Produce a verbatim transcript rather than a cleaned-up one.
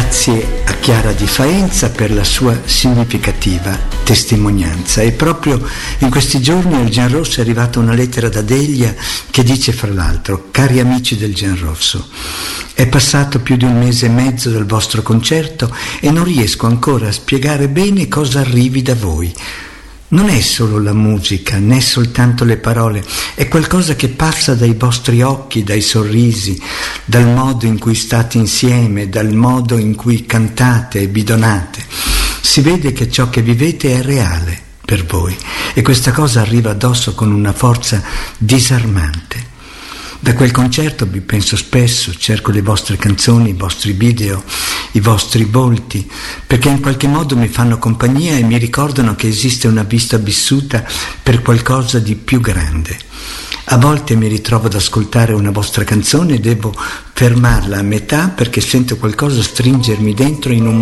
Grazie a Chiara di Faenza per la sua significativa testimonianza. E proprio in questi giorni al Gianrosso è arrivata una lettera da Delia che dice, fra l'altro: cari amici del Gianrosso, è passato più di un mese e mezzo dal vostro concerto e non riesco ancora a spiegare bene cosa arrivi da voi. Non è solo la musica, né soltanto le parole, è qualcosa che passa dai vostri occhi, dai sorrisi, dal modo in cui state insieme, dal modo in cui cantate e bidonate. Si vede che ciò che vivete è reale per voi e questa cosa arriva addosso con una forza disarmante. Da quel concerto vi penso spesso, cerco le vostre canzoni, i vostri video, i vostri volti, perché in qualche modo mi fanno compagnia e mi ricordano che esiste una vita vissuta per qualcosa di più grande. A volte mi ritrovo ad ascoltare una vostra canzone e devo fermarla a metà perché sento qualcosa stringermi dentro in un